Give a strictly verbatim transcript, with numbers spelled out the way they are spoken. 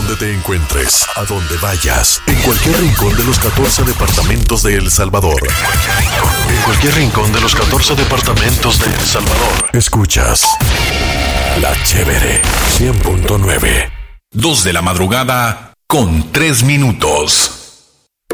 donde te encuentres, a donde vayas, en cualquier rincón de los catorce departamentos de El Salvador. En cualquier rincón de los catorce departamentos de El Salvador. Escuchas La Chévere cien punto nueve. Dos de la madrugada con tres minutos.